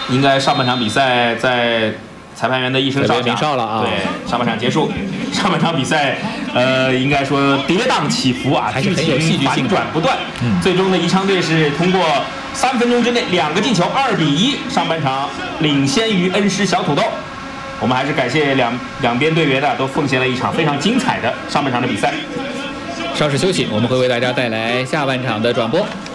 应该上半场比赛在裁判员的一声哨响了啊， 对，上半场结束。上半场比赛，应该说跌宕起伏啊， 还是很有戏剧性， 反转不断。最终的宜昌队是通过3分钟之内2个进球，2比1，上半场领先于恩施小土豆。我们还是感谢两边队员呢，都奉献了一场非常精彩的上半场的比赛。 稍事休息，我们会为大家带来下半场的转播。